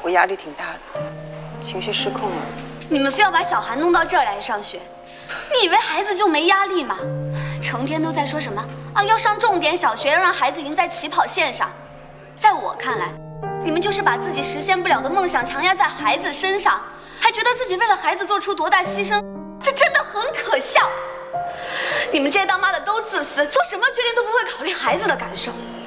我压力挺大的，情绪失控了。 你们非要把小韩弄到这儿来上学，你以为孩子就没压力吗？成天都在说什么啊，要上重点小学，要让孩子赢在起跑线上。在我看来，你们就是把自己实现不了的梦想强压在孩子身上，还觉得自己为了孩子做出多大牺牲，这真的很可笑。你们这些当妈的都自私，做什么决定都不会考虑孩子的感受。